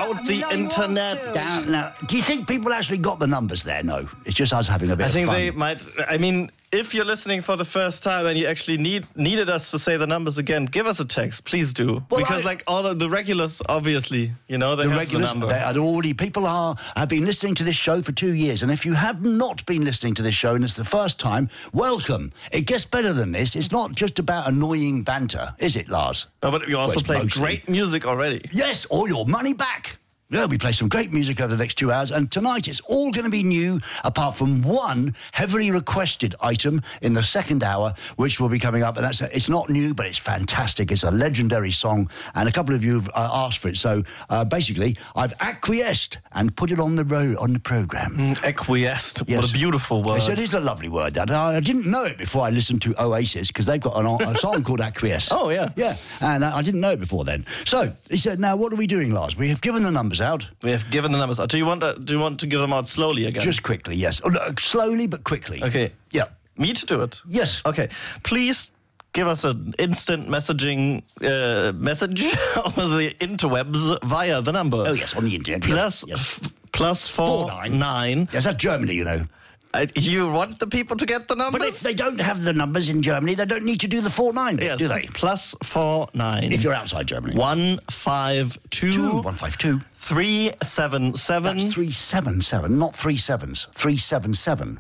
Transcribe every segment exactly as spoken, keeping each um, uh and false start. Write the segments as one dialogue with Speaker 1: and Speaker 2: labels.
Speaker 1: out the internet.
Speaker 2: Down, now, do you think people actually got the numbers there? No, it's just us having a bit
Speaker 1: I
Speaker 2: of
Speaker 1: think
Speaker 2: fun.
Speaker 1: they might. I mean, if you're listening for the first time and you actually need needed us to say the numbers again, give us a text, please do.
Speaker 2: Well,
Speaker 1: because
Speaker 2: I,
Speaker 1: like all of the regulars, obviously, you know, they
Speaker 2: the
Speaker 1: have
Speaker 2: regulars,
Speaker 1: the number.
Speaker 2: they had already. People are have been listening to this show for two years, and if you have not been listening to this show and it's the first time, welcome. It gets better than this. It's not just about annoying banter, is it, Lars?
Speaker 1: No, but you also
Speaker 2: Well,
Speaker 1: play
Speaker 2: mostly.
Speaker 1: great music already.
Speaker 2: Yes, or your money back. Yeah, we play some great music over the next two hours, and tonight it's all going to be new, apart from one heavily requested item in the second hour, which will be coming up. And that's a, it's not new, but it's fantastic. It's a legendary song, and a couple of you have uh, asked for it. So uh, basically, I've acquiesced and put it on the road on the program.
Speaker 1: Mm, acquiesced.
Speaker 2: Yes.
Speaker 1: What a beautiful word.
Speaker 2: Yes, it is a lovely word. That I didn't know it before I listened to Oasis, because they've got an, a song called Acquiesce.
Speaker 1: Oh, yeah.
Speaker 2: Yeah, and I, I didn't know it before then. So he said, now what are we doing, Lars? We have given the numbers out.
Speaker 1: We have given the numbers. Do you want to, do you want to give them out slowly again?
Speaker 2: Just quickly, yes. Oh, no, slowly but quickly.
Speaker 1: Okay.
Speaker 2: Yeah.
Speaker 1: Me to do it?
Speaker 2: Yes.
Speaker 1: Okay. Please give us an instant messaging uh, message over the interwebs via the number.
Speaker 2: Oh, yes, on the internet.
Speaker 1: Plus,
Speaker 2: Yes.
Speaker 1: f- plus four,
Speaker 2: Four nine.
Speaker 1: nine.
Speaker 2: Yes, that's Germany, you know.
Speaker 1: Uh, you want the people to get the numbers?
Speaker 2: But if they don't have the numbers in Germany, they don't need to do the four nine bit,
Speaker 1: yes.
Speaker 2: do they?
Speaker 1: Plus four, nine.
Speaker 2: If you're outside Germany.
Speaker 1: One, five, two,
Speaker 2: Two, one five two.
Speaker 1: three, seven, seven,
Speaker 2: That's three seven seven, not three sevens. Three seven seven.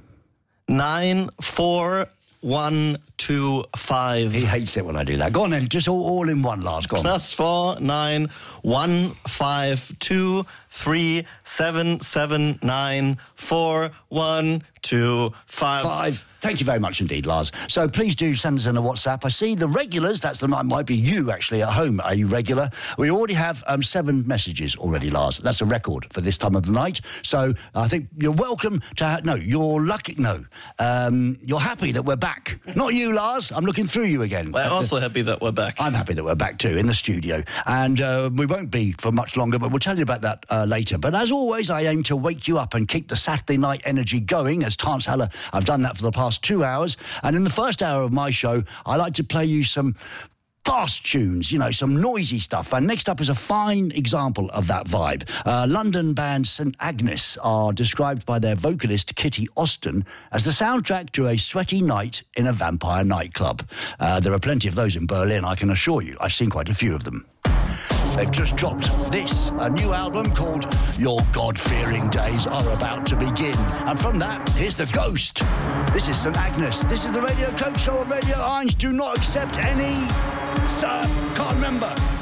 Speaker 1: nine, four, one, two, five.
Speaker 2: He hates it when I do that. Go on then, just all, all in one, Lars. Go on.
Speaker 1: Plus four, nine, one, five, two, three, seven, seven, nine, four, one, two, five.
Speaker 2: Five. Thank you very much indeed, Lars. So please do send us in a WhatsApp. I see the regulars, that's the might be you actually at home, are you regular? We already have um, seven messages already, Lars. That's a record for this time of the night. So I think you're welcome to, ha- no, you're lucky, no. Um, you're happy that we're back. Not you, Lars. I'm looking through you again.
Speaker 1: We're also happy that we're back.
Speaker 2: I'm happy that we're back too, in the studio. And uh, we won't be for much longer, but we'll tell you about that uh, later. But as always, I aim to wake you up and keep the Saturday night energy going. As Tance Haller, I've done that for the past two hours. And in the first hour of my show, I like to play you some fast tunes, you know, some noisy stuff. And next up is a fine example of that vibe. Uh, London band Saint Agnes are described by their vocalist Kitty Austin as the soundtrack to a sweaty night in a vampire nightclub. Uh, there are plenty of those in Berlin, I can assure you. I've seen quite a few of them. They've just dropped this, a new album called Your God-Fearing Days Are About to Begin. And from that, here's The Ghost. This is Saint Agnes. This is the Radio Coach Show on Radio Eins. Do not accept any... Sir, can't remember.